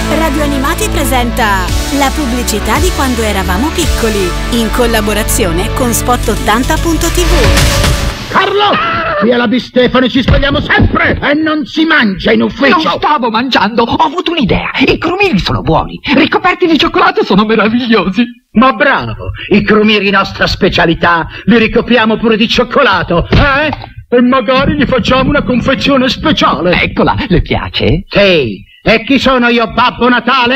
Radio Animati presenta la pubblicità di quando eravamo piccoli, in collaborazione con Spot80.tv. Carlo! Qui alla Di Stefani ci spogliamo sempre e non si mangia in ufficio! Non stavo mangiando, ho avuto un'idea. I crumiri sono buoni, ricoperti di cioccolato sono meravigliosi. Ma bravo! I crumiri, nostra specialità, li ricopriamo pure di cioccolato, eh? E magari gli facciamo una confezione speciale. Eccola, le piace? Sì, e chi sono io, Babbo Natale?